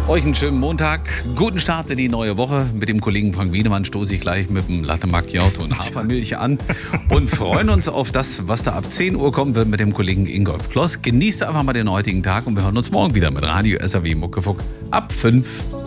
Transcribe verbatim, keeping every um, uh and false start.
Euch einen schönen Montag, guten Start in die neue Woche. Mit dem Kollegen Frank Wiedemann stoße ich gleich mit dem Latte Macchiato und Hafermilch an und freuen uns auf das, was da ab zehn Uhr kommen wird mit dem Kollegen Ingolf Kloss. Genießt einfach mal den heutigen Tag und wir hören uns morgen wieder mit Radio S R W Muckefuck ab fünf.